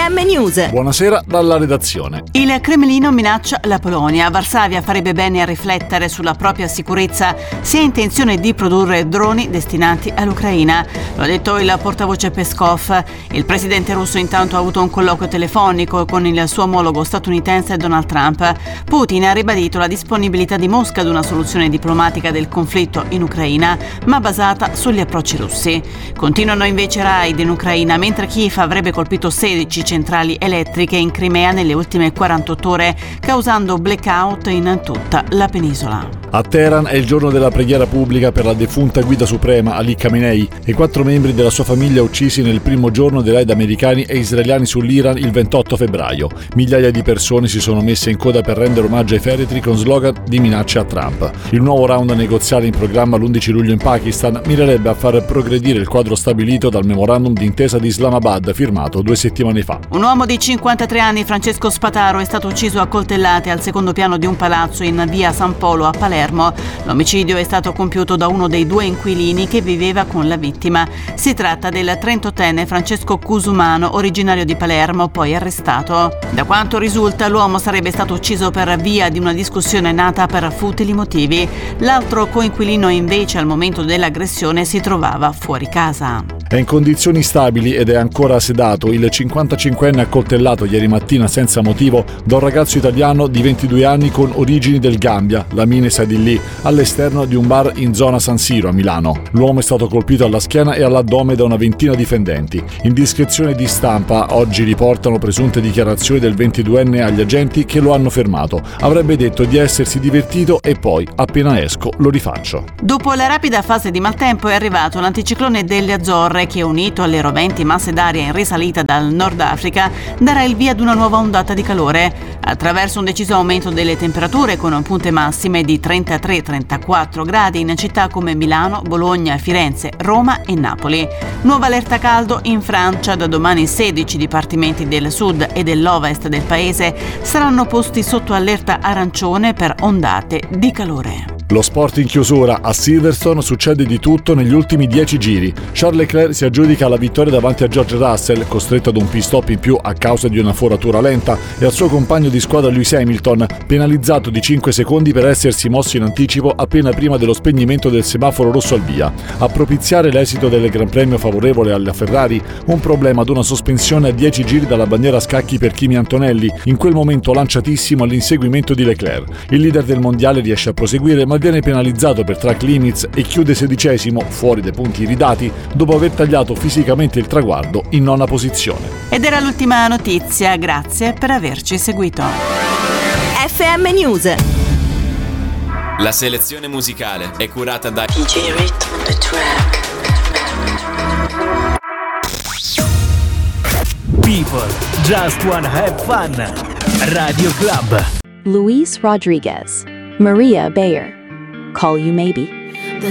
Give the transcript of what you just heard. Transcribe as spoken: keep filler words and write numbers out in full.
M News. Buonasera dalla redazione. Il Cremlino minaccia la Polonia. Varsavia farebbe bene a riflettere sulla propria sicurezza se ha intenzione di produrre droni destinati all'Ucraina. Lo ha detto il portavoce Peskov. Il presidente russo intanto ha avuto un colloquio telefonico con il suo omologo statunitense Donald Trump. Putin ha ribadito la disponibilità di Mosca ad una soluzione diplomatica del conflitto in Ucraina, ma basata sugli approcci russi. Continuano invece raid in Ucraina, mentre Kiev avrebbe colpito sedici centrali elettriche in Crimea nelle ultime quarantotto ore, causando blackout in tutta la penisola. A Teheran è il giorno della preghiera pubblica per la defunta guida suprema Ali Khamenei e quattro membri della sua famiglia uccisi nel primo giorno dei raid americani e israeliani sull'Iran il ventotto febbraio. Migliaia di persone si sono messe in coda per rendere omaggio ai feretri con slogan di minacce a Trump. Il nuovo round negoziale in programma l'undici luglio in Pakistan mirerebbe a far progredire il quadro stabilito dal memorandum d'intesa di Islamabad firmato due settimane fa. Un uomo di cinquantatré anni, Francesco Spataro, è stato ucciso a coltellate al secondo piano di un palazzo in via San Polo a Palermo. L'omicidio è stato compiuto da uno dei due inquilini che viveva con la vittima. Si tratta del trentottenne Francesco Cusumano, originario di Palermo, poi arrestato. Da quanto risulta, l'uomo sarebbe stato ucciso per via di una discussione nata per futili motivi. L'altro coinquilino invece al momento dell'aggressione si trovava fuori casa. È in condizioni stabili ed è ancora sedato il cinquantacinquenne accoltellato ieri mattina senza motivo da un ragazzo italiano di ventidue anni con origini del Gambia, Lamine Sadilli, all'esterno di un bar in zona San Siro a Milano. L'uomo è stato colpito alla schiena e all'addome da una ventina di fendenti. Indiscrezioni di stampa oggi riportano presunte dichiarazioni del ventiduenne agli agenti che lo hanno fermato. Avrebbe detto di essersi divertito e poi, appena esco, lo rifaccio. Dopo la rapida fase di maltempo è arrivato l'anticiclone delle Azzorre che, unito alle roventi masse d'aria in risalita dal Nord Africa, darà il via ad una nuova ondata di calore attraverso un deciso aumento delle temperature con punte massime di trentatré trentaquattro gradi in città come Milano, Bologna, Firenze, Roma e Napoli. Nuova allerta caldo in Francia. Da domani sedici dipartimenti del sud e dell'ovest del paese saranno posti sotto allerta arancione per ondate di calore. Lo sport in chiusura. A Silverstone succede di tutto negli ultimi dieci giri. Charles Leclerc si aggiudica la vittoria davanti a George Russell, costretto ad un pit stop in più a causa di una foratura lenta, e al suo compagno di squadra Lewis Hamilton, penalizzato di cinque secondi per essersi mosso in anticipo appena prima dello spegnimento del semaforo rosso al via. A propiziare l'esito del Gran Premio favorevole alla Ferrari, un problema ad una sospensione a dieci giri dalla bandiera a scacchi per Kimi Antonelli, in quel momento lanciatissimo all'inseguimento di Leclerc. Il leader del mondiale riesce a proseguire, ma viene penalizzato per track limits e chiude sedicesimo, fuori dai punti ridati, dopo aver tagliato fisicamente il traguardo in nona posizione. Ed era l'ultima notizia, grazie per averci seguito. F M News. La selezione musicale è curata da D J Rhythm on the track. People just wanna have fun. Radio Club. Luis Rodriguez, Maria Bayer. Call You Maybe.